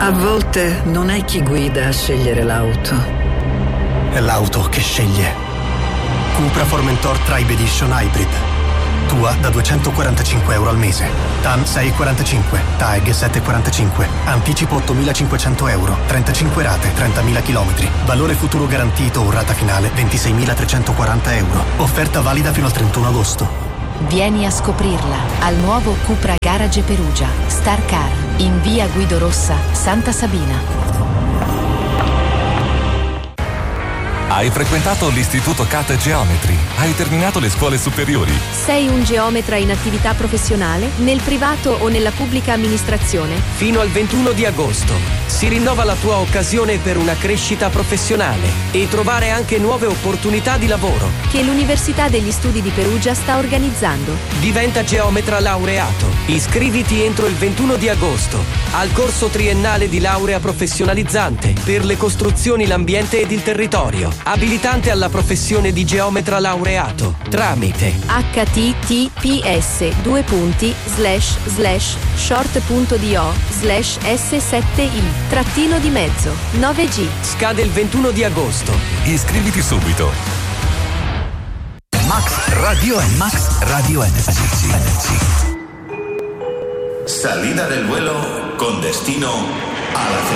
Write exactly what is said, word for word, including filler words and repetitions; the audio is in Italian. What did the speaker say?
A volte non è chi guida a scegliere l'auto. È l'auto che sceglie. Cupra Formentor Tribe Edition Hybrid. Tua da duecentoquarantacinque euro al mese. T A N sei virgola quarantacinque, T A E G sette virgola quarantacinque. Anticipo ottomilacinquecento euro, trentacinque rate, trentamila chilometri. Valore futuro garantito o rata finale ventiseimilatrecentoquaranta euro. Offerta valida fino al trentuno agosto. Vieni a scoprirla al nuovo Cupra Garage Perugia Star Car in via Guido Rossa, Santa Sabina. Hai frequentato l'istituto C A T Geometry? Hai terminato le scuole superiori? Sei un geometra in attività professionale, nel privato o nella pubblica amministrazione? Fino al ventuno di agosto si rinnova la tua occasione per una crescita professionale e trovare anche nuove opportunità di lavoro che l'Università degli Studi di Perugia sta organizzando. Diventa geometra laureato. Iscriviti entro il ventuno di agosto al corso triennale di laurea professionalizzante per le costruzioni, l'ambiente ed il territorio, abilitante alla professione di geometra laureato tramite H T T P S due punti slash slash short.do slash S sette I trattino di mezzo nove G. Scade il ventuno di agosto. Iscriviti subito. Max Radio e Max Radio Energy. Salida del vuelo con destino a la